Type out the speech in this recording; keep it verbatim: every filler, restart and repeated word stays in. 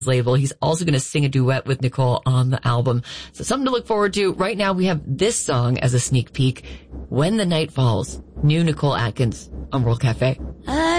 label. He's also going to sing a duet with Nicole on the album. So something to look forward to. Right now we have this song as a sneak peek. When the Night Falls. New Nicole Atkins on World Cafe. I